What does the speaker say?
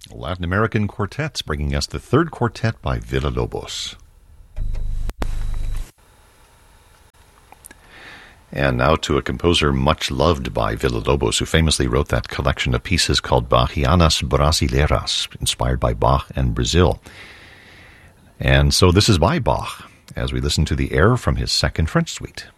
Latin American quartets, bringing us the third quartet by Villa-Lobos. And now to a composer much loved by Villa-Lobos, who famously wrote that collection of pieces called Bachianas Brasileiras, inspired by Bach and Brazil. And so this is by Bach, as we listen to the air from his second French suite.